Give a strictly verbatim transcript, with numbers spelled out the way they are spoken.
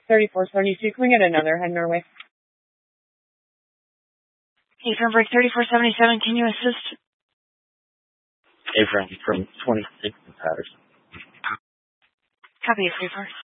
thirty-four seventy-two, can we get another head Norway? A-frame break thirty-four seventy-seven, can you assist? A-frame from twenty-six to Patterson. Copy, A-frame.